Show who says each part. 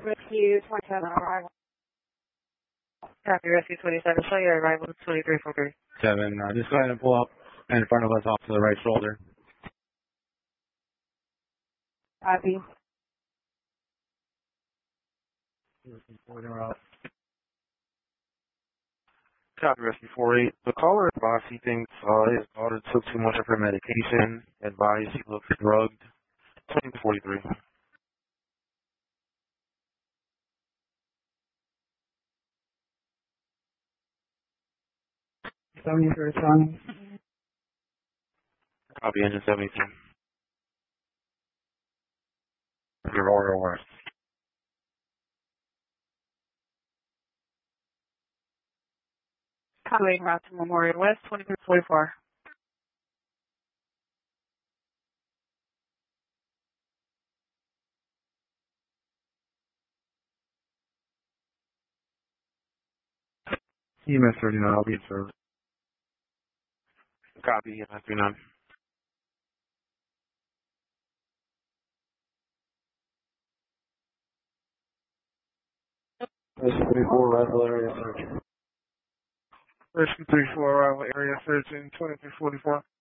Speaker 1: Rescue 27 arrival. Copy, Rescue 27. Show your arrival 2343.
Speaker 2: 7, just go ahead and pull up in front of us off to the right shoulder.
Speaker 1: Copy.
Speaker 2: Copy, Rescue 48. The caller advised he thinks his daughter took too much of her medication. Advised he looks drugged. 2043.
Speaker 1: Responding.
Speaker 2: Copy, engine 72. Your order works.
Speaker 1: Copy, route to Memorial West 2344.
Speaker 2: EMS 39, I'll be in service. Copy, EMS 39. Rescue 34, arrival area search. Rescue 34, arrival area search in 2344.